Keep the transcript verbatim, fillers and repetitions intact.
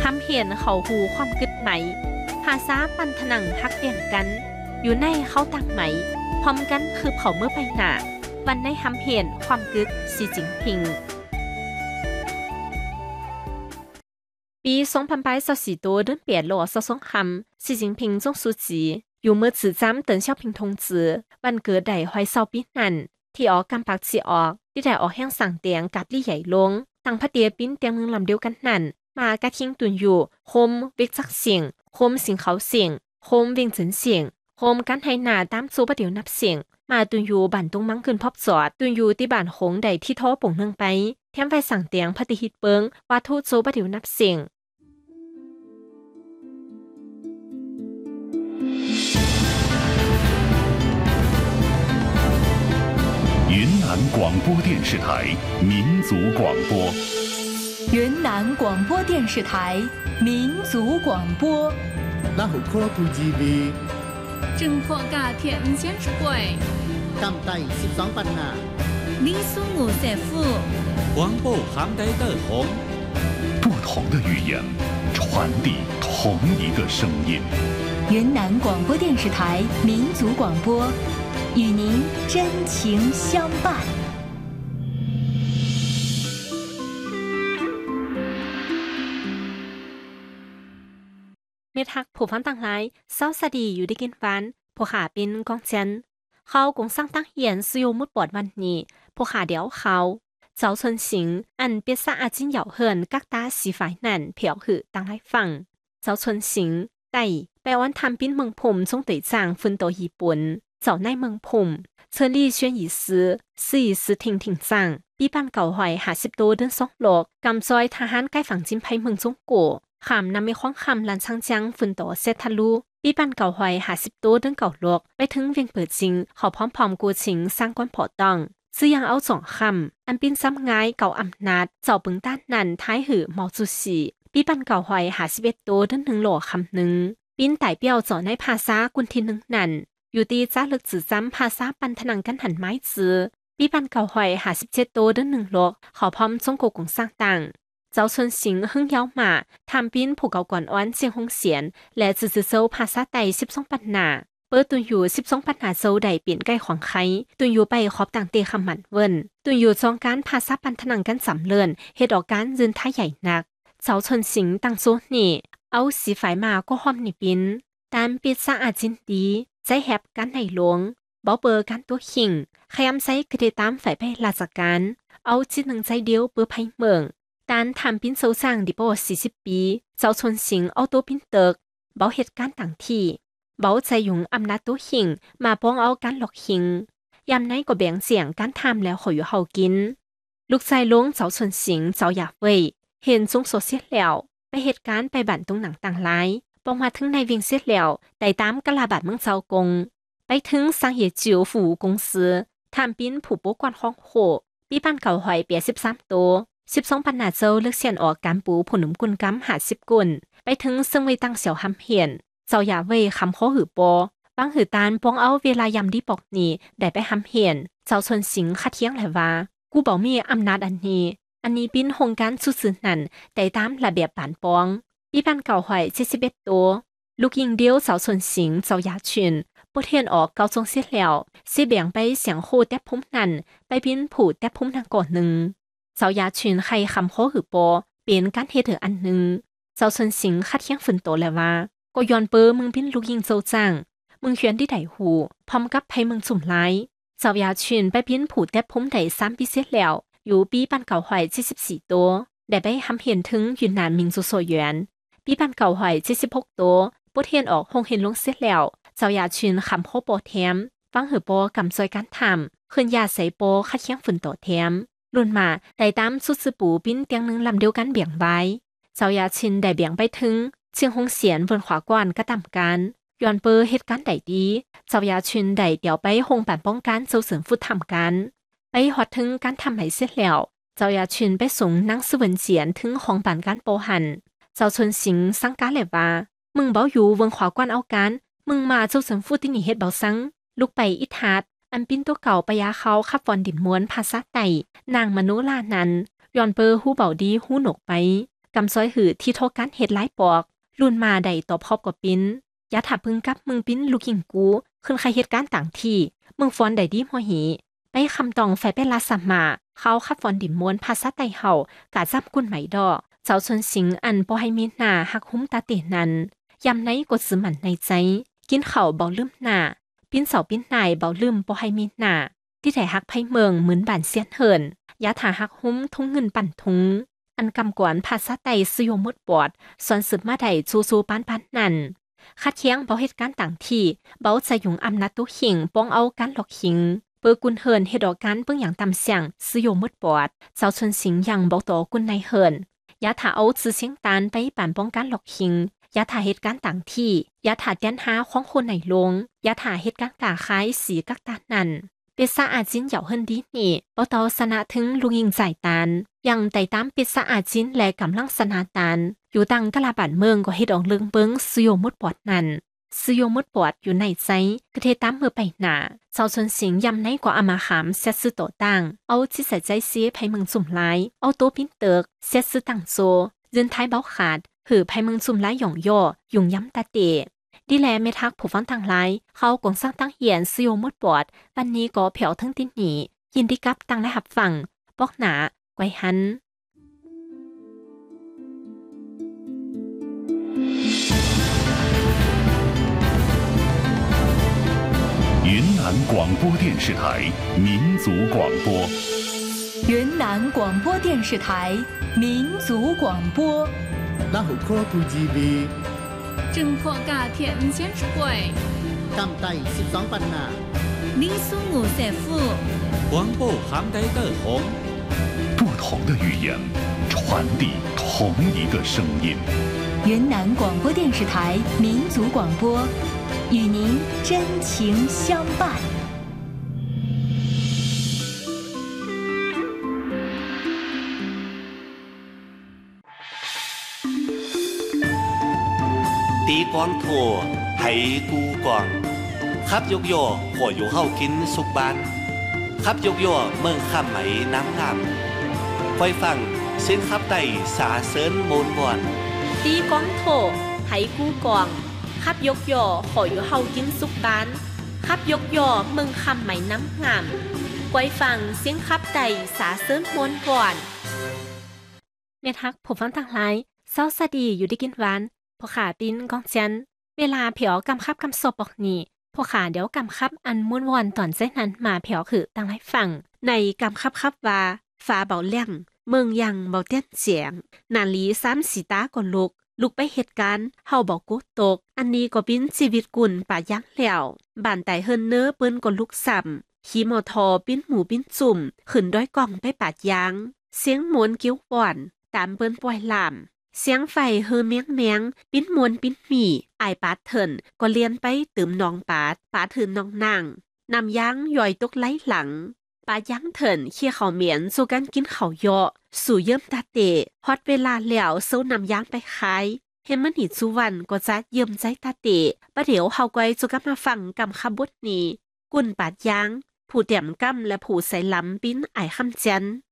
ห้ำเห็นเขาหูความกึดไหมภาษาปันถนังทักเดียงกันอยู่ในเขาต่างไหมพร้อมกันคือเขาเมื่อไปหนาวันในห้ำเห็นความกึดสีจิงพิงปีสองพันยี่สิบสี่ตัวเดือนเปลี่ยนหล่อสองคำสีจิงพิงจงสุจีอยู่เมื่อถือจำเตินเช่าพิงทงจือวันเกิดใดหอยเศร้าปีนั้นที่ออกกำปักสีออกที่ได้ออกแห้งสั่งเตียงกัดลี่ใหญ่ลงตั้งพระเตียปิ้นเตียงนึงลำเดียวกันนั่นมากระทิ้งตุนอยู่โคมเวกจักเสียงโคมสิงเขาเสียงโคมเวียงจินเสียงโคมกันให้หนาตามซูประเดี๋ยวนับเสียงมาตุนอยู่บั่นตรงมังเกินพบจอดตุนอยู่ที่บ้านหงใดที่ท้อป่งเนื่องไปแถมไฟสั่งเตียงพติฮิตเปิงว่าทูตซูประเดี๋ยวนับเสียง云南广播电视台民族广播。 云南广播电视台民族广播。 那好可不จีบี正破กาเทียนเชียนช่วยกำไตสิบสองปัญหานี่สู้หมูเสฟู黄埔航台的红不同的语言传递同一个声音。 云南广播电视台民族广播与您真情相伴。 เมทักผู้ฟังต่างหลายเศร้าสดีอยู่ได้กินฟันผู้ขาเป็นกองเจนเขากงสร้างตั้งเหียนสยมุดปอดวันนี้ผู้ขาเดียวเขาเจ้าชนสิงอันเปียซาอาจินเหยาเฮินกักตาสีฝ่ายนั่นเผียวหือตั้งให้ฟังเจ้าชนสิงได้แปลวันทำปิ้นเมืองผมจงเตยจางฟุนโตญี่ปุ่นเจ้าในเมืองผมเชอรี่เชียนอีซื้อซื้ออีซื้อทิ้งทิ้งจางปีปันเก่าหอยหาสิบโตเดินสองโลกกำซอยทหารใกล้ฝั่งจิมไพเมืองจงกัวขามนำมีข้องคำลันช่างจังฝุ่นโตเซทะลุปีปันเก่าหอยหาสิบโตเดินเก่าโลกไปถึงเวียงเปิดจริงเขาพร้อมพร้อมกูชิงสร้างก้อนพอตองซื้อยังเอาสองคำอันปิ้นซ้ำง่ายเก่าอำนาจเจ้าปึงต้านนันท้ายหือเมาจุสีปีปันเก่าหอยหาสิบเอ็ดโตเดินหนึ่งโหลคำหนึ่งปิ้นไต่เปี้ยวจ่อในภาษากุนทีหนึ่งนั่นอยู่ตีจ้าลึกจืดจำภาษาปันถนังกันหันไม้จือปีปันเก่าหอยหาสิบเจ็ดโตเดินหนึ่งโลกเขาพร้อมจงโกกงสร้างต่างเจ้าชนสิงหึ่งเย้าหมาทำปิ้นผูกเก่าก่อนอ้อนเสียงหงเสียนและจืดจืดโซภาษาไต้สิบสองปันนาเปิดตุนอยู่สิบสองปันนาโซใดเปลี่ยนใกล้ของใครตุนอยู่ไปขอบต่างเตะคำหมันเวินตุนอยู่จองการภาษาปันถนังกันสำเลินเหตุออกการยืนท้ายใหญ่นักเจ้าชนสิงตั้งโซนี่เอาสีฝ่ายมาก็ห้อมในปิ้นตามปิดสะอาดจินดีใจแหบการไหนหลวงเบาเบอร์การตัวขิงขยำใช้กระเดตามฝ่ายไปราชการเอาจิตหนึ่งใจเดียวเปื้อไพ่เมืองด้านทำปิ้นโซสร้างดิบอสี่สิบปีเจ้าชนสิงเอาตัวปิ้นเติกเบาเหตุการณ์ต่างที่เบาใจยุงอำนาจตัวขิงมาป้องเอาการหลอกขิงยามไหนก็แบ่งเสียงการทำแล้วขออยู่เฮากินลูกใจลงเจ้าชนสิงเจ้าอยากเว่ยเห็นซุงโซเสียแล้วไปเหตุการณ์ไปบั่นตรงหนังต่างหลายปองมาถึงในเวียงเสียแล้วได้ตามกะลาบาดเมืองเจ้ากงไปถึงสร้างเหตุจิ๋วฝูกงซื้อทำปิ้นผูกโป๊กวนห้องโหปีปันเก่าหอยเปียสิบสามตัวสิบสองปันนาเจ้าเลือกเสียนออกการปูผุนหนุ่มกุนกำหาสิบกุนไปถึงซึ่งไว้ตั้งเสียวหำเหียนเจ้าอย่าเว่ยคำข้อหือปอบางหือตานปองเอาเวลายำดีปอกนี่ได้ไปหำเหียนเจ้าชนสิงขัดเทียงแหละว่ากูบอกมีอำนาจอันนี้อันนี้ปิ้นโครงการสุดสื่อนั่นแต่ตามระเบียบปานปองปีปันเก่าหอยเจ็ดสิบเอ็ดตัวลูกยิงเดียวเจ้าชนสิงเจ้าอย่าชินบทเรียนออกเกาจงเสียแล้วสิแบ่งไปเสียงโคแต่พุ่มนั่นไปปิ้นผูดแต่พุ่มทางก่อนหนึ่งเจ้ายาชินใครคำโคหือปอเป็นการเฮ็ดเถออันหนึ่งเจ้าชนสิงขัดเที่ยงฝืนโตแล้วว่าก็ย้อนเปอมึงปิ้นลูกยิงโจจังมึงเขียนที่ไดหูพร้อมกับไผมึงสุ่มไล่เจ้ายาชินไปปิ้นผูดแต่พุ่มไดสามปีเสียแล้วอยู่ปีปันเก่าหอยเจ็ดสิบสี่ตัวได้ไปทำเห็นถึงยุนนานมิงซูโซหยวนปีปันเก่าหอยเจ็ดสิบหกตัวบทเรียนออกคงเห็นลงเสียแล้วเจ้าอยาชินคำโคโปแถมฟังหือโปกำซอยการทำขึ้นยาใส่โปคัดเคียงฝืนต่อแถมรุ่นมาได้ตามสุดสืปูปิ้นเตียงหนึ่งลำเดียวกันเบี่ยงไว้เจ้าอยาชินได้เบี่ยงไปถึงเชียงหงเสียนบนขวากวนก็ตามกันย้อนเปอร์เหตุการณ์ใดดีเจ้าอยาชินได้เดี๋ยวไปหงปั่นป้องกันเจ้าเสริมฟุตทำกันไปหอดถึงการทำไหเสร็จแล้วเจ้าอยาชินไปส่งนั่งสวนเสียนถึงของปั่นการโปหันเจ้าชนสิงสังการเลยว่ามึงเบาอยู่วงขวากวนเอากันมึงมาเจ้าเสริมฟุตที่นี่เฮ็ดเบาซังลูกไปอิทาดอันปิ้นตัวเก่าปยาเขาขับฟอนดินม้วนภาษาไต่นางมโนลานันย้อนเปอร์หู้เบาดีหู้หนกไปกำซอยหือที่โทกันเฮ็ดหลายปอกรุ่นมาได้ต่อพอบกับปิ้นอย่าถ้าพึงกับมึงปิ้นลูกหญิงกูขึ้นใครเหตุการณ์ต่างที่มึงฟอนได้ดีหัวหีไปคำตองไฟเป็นลาสัมมาเขาคัดฟอนดิมมวนภาษาไต้เฮากะจับกุนไหมดอกเจ้าชนสิงอันบ่ให้มีหน้าหักหุ้มตาเตนั้นยำในกดซื้อมันในใจกินข้าวเบาลืมหน้าปิ้นเสาปิ้นนายเบาลืมบ่ให้มีหน้าที่ได้ฮักไผเมืองเหมือนบ้านเสียนเหินอย่าถ้าฮักหุ้มทุ่งเงินปั่นทุงอันกำกวนภาษาไต้สยมมดปอดสอนสืบมาได้สู้ๆปานๆนั่นคัดเคียงเบาเหตุการณ์ต่างที่เบาใจยุงอำนาจตุหิงป้องเอาการหลอกหิงเปิดกุนเหินเฮ็ดออกการเปิ้งอย่างตำเสียงสยมมดปอดเจ้าชนสิงยังเบาต่อกุนในเหินอย่าถ้าเอาซื่อเสียงตานไปปั่นป้องกันหลอกหิงอย่าถ่าเหตุการณ์ต่างที่อย่าถ่าแกนหาของคนไหนลงอย่าถ่าเหตุการณ์กาคล้ายสีกักตานั่นเปซาอาจินเหย่าเฮินดีนี่เปาเตาสนะถึงลุงยิงจ่ายตานยังไต่ตามเปซาอาจินและกำลังสนาตานอยู่ตังกะลาบานเมืองก็เฮ็ดออกเลืองเบิงสยมมุดปอดนั่นสยมมุดปอดอยู่ในใจกระเทตามมือไปหน้าเจ้าชนสิงยำในกว่าอามาขามเสียซื้อโตตั้งเอาที่ใส่ใจเสียไผเมืองสุ่มหลายเอาโตปิ้นเติกเสียซื้อตั้งโซยืนท้ายเบ้าขาดหือไผเมืองสุ่มหลายหย่องย่อยุงย้ำตาเตะดีแลเมทักผู้ฟังทางหลายเขากงสร้างตั้งเหียนสยมมดปอดวันนี้ก็เผียวทั้งตินหนียินดีกับตั้งและหับฟังปอกหนาไกวหัน云南广播电视台民族广播云南广播电视台民族广播拉虎科ทูจีบี正破嘎天先是鬼กำไตสิบสองปัญหา你苏我在乎广播杭带的红不同的语言传递同一个声音云南广播电视台民族广播与您真情相伴ตีกวางถั่วให้กูกวางขับยกย่อขออยู่เฮากินสุกบานขับยกย่อเมืองข้ามไหมน้ำงามคอยฟังเส้นขับไต่สาเสริญโมนบอนตีกวางโถให้กูกวางขับยกย่อขออยู่เฮากินสุกบานขับยกย่อเมืองข้ามไหมน้ำงามคอยฟังเสียงขับไต่สาเสริญโมนบอนเมทักผู้ฟังต่างหลายเศร้าสดีอยู่ได้กินหวานพวกขาปิ้นกองเชียนเวลาเผียวกำคับกำศพบอกนี่พวกขาเดี๋ยวกำคับอันม้วนวอนตอนเส้นนั้นมาเผียวคือตั้งให้ฟังในกำคับคับว่าฟ้าเบาเลี่ยงเมืองยังเบาเตี้ยนเสียงนาลีซ้ำสีตาก่อนลุกลุกไปเหตุการณ์เฮาบอกกูตกอันนี้ก็ปิ้นชีวิตกุ่นป่ายั้งแล้วบ้านไต่เฮินเนื้อปืนก่อนลุกซ้ำขี่มอทอปิ้นหมูปิ้นจุ่มขึ้นด้อยกล่องไปปาดยางเสียงหมุนกิ้วป่อนตามเปิ้นปล่อยลามเสียงไฟเฮอเมียงเมียงปิ้นมวนปิ้นหมี่ไอปาดเถินก็เลียนไปตื่มนองปาดปาดเถินนองนางนำยั้งย่อยตกไหลหลังปายั้งเถินเคี่ยเขาเหมียนสู่กันกินเขาเยาะสู่เยิ่มตาเตะฮอดเวลาแล้วเซานำยั้งไปขายเฮมันหิดสุวรรณก็จะเยิ่มใจตาเตะประเดี๋ยวเฮาก้อยสู่กันมาฟังกำคำบทนี้กุ่นปาดยั้งผู้เตี่ยมกำและผู้ใส่ล้ำปิ้นไอคำจัน